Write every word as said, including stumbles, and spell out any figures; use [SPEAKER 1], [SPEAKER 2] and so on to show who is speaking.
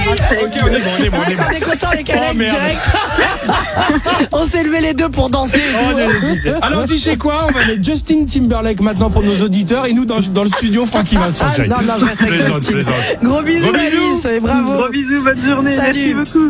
[SPEAKER 1] Ok, on est bon, on est bon, on est bon.
[SPEAKER 2] On est content avec Alex
[SPEAKER 1] Oh, merde.
[SPEAKER 2] direct. On s'est levé les deux pour danser et tout.
[SPEAKER 1] Oh, je le disais. Alors tu sais quoi, on va mettre Justin Timberlake maintenant pour nos auditeurs et nous dans, dans le studio Francky Vincent.
[SPEAKER 2] Ah, non, non, je reste avec
[SPEAKER 1] Plaisante,
[SPEAKER 2] Justin.
[SPEAKER 1] plaisante.
[SPEAKER 2] Gros bisous,
[SPEAKER 1] Gros bisous.
[SPEAKER 2] Alice, et bravo.
[SPEAKER 3] Gros bisous, bonne journée.
[SPEAKER 2] Salut.
[SPEAKER 3] Merci beaucoup.